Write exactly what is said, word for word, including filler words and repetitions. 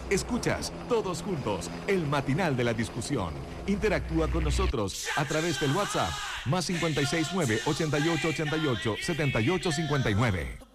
Escuchas Todos Juntos, el matinal de la discusión. Interactúa con nosotros a través del WhatsApp más cinco seis nueve, ocho ocho ocho ocho, siete ocho cinco nueve.